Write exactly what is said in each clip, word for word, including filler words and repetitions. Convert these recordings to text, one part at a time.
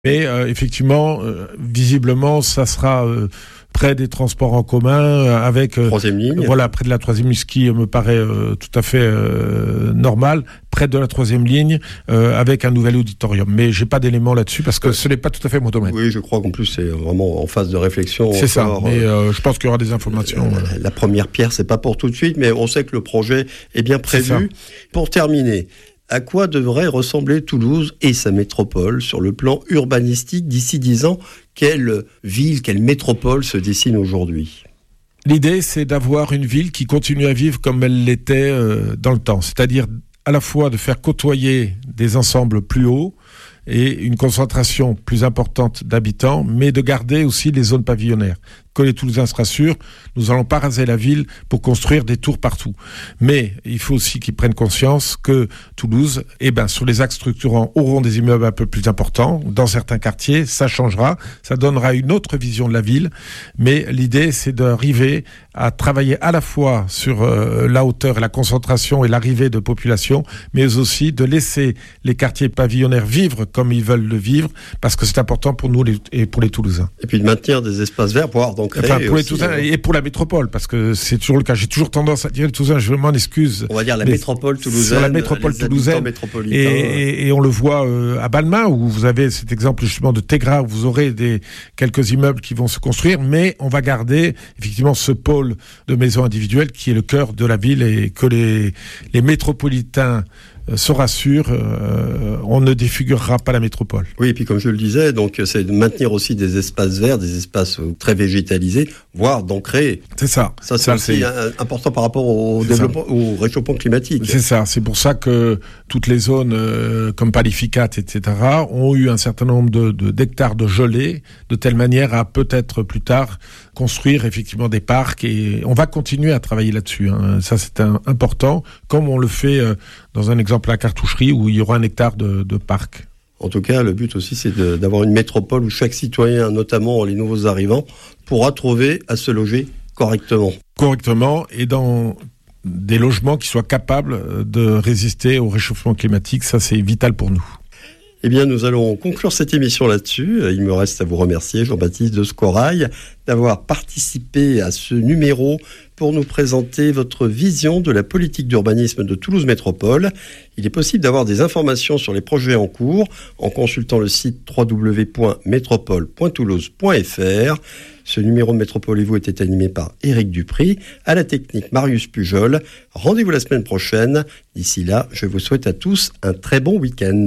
Mais euh, effectivement, euh, visiblement, ça sera euh, près des transports en commun, euh, avec euh, troisième ligne. Voilà, près de la troisième ligne, ce qui me paraît euh, tout à fait euh, normal, près de la troisième ligne, euh, avec un nouvel auditorium. Mais j'ai pas d'éléments là-dessus parce que ouais. ce n'est pas tout à fait mon domaine. Oui, je crois qu'en plus c'est vraiment en phase de réflexion. C'est encore, ça. Mais euh, je pense qu'il y aura des informations. Euh, euh. La première pierre, c'est pas pour tout de suite, mais on sait que le projet est bien prévu. Pour terminer. À quoi devrait ressembler Toulouse et sa métropole sur le plan urbanistique d'ici dix ans ? Quelle ville, quelle métropole se dessine aujourd'hui ? L'idée, c'est d'avoir une ville qui continue à vivre comme elle l'était euh, dans le temps. C'est-à-dire à la fois de faire côtoyer des ensembles plus hauts et une concentration plus importante d'habitants, mais de garder aussi les zones pavillonnaires. Que les Toulousains se rassurent, nous allons pas raser la ville pour construire des tours partout. Mais il faut aussi qu'ils prennent conscience que Toulouse, eh ben, sur les axes structurants, auront des immeubles un peu plus importants. Dans certains quartiers, ça changera. Ça donnera une autre vision de la ville. Mais l'idée, c'est d'arriver à travailler à la fois sur euh, la hauteur et la concentration et l'arrivée de population, mais aussi de laisser les quartiers pavillonnaires vivre comme ils veulent le vivre, parce que c'est important pour nous les, et pour les Toulousains. Et puis de maintenir des espaces verts, voire d'en créer. Enfin, pour les aussi, Toulousains hein. et pour la métropole, parce que c'est toujours le cas. J'ai toujours tendance à dire les Toulousains, je m'en excuse. On va dire la métropole toulousaine. Sur la métropole toulousaine. Et, et, et on le voit euh, à Balmain, où vous avez cet exemple justement de Tégra, où vous aurez des, quelques immeubles qui vont se construire, mais on va garder effectivement ce pôle de maisons individuelles qui est le cœur de la ville, et que les, les métropolitains se rassure, euh, on ne défigurera pas la métropole. Oui, et puis comme je le disais, donc c'est de maintenir aussi des espaces verts, des espaces très végétalisés, voire d'en créer. C'est ça. Ça, c'est ça, aussi c'est... important par rapport au développement, au réchauffement climatique. C'est ça. C'est pour ça que toutes les zones euh, comme Palificat, et cetera, ont eu un certain nombre de, de, d'hectares de gelée, de telle manière à peut-être plus tard construire effectivement des parcs, et on va continuer à travailler là-dessus. Hein. Ça, c'est un, important, comme on le fait euh, dans un exemple à Cartoucherie, où il y aura un hectare de, de parc. En tout cas, le but aussi, c'est de, d'avoir une métropole où chaque citoyen, notamment les nouveaux arrivants, pourra trouver à se loger correctement. Correctement, et dans des logements qui soient capables de résister au réchauffement climatique. Ça, c'est vital pour nous. Eh bien, nous allons conclure cette émission là-dessus. Il me reste à vous remercier, Jean-Baptiste de Scorail, d'avoir participé à ce numéro pour nous présenter votre vision de la politique d'urbanisme de Toulouse Métropole. Il est possible d'avoir des informations sur les projets en cours en consultant le site w w w point métropole point toulouse point f r. Ce numéro de Métropole et vous était animé par Éric Dupry, à la technique Marius Pujol. Rendez-vous la semaine prochaine. D'ici là, je vous souhaite à tous un très bon week-end.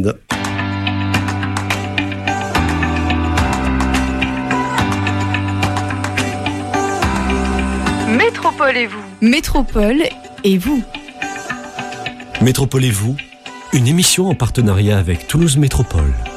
Métropole et vous. Métropole et vous. Métropole et vous, une émission en partenariat avec Toulouse Métropole.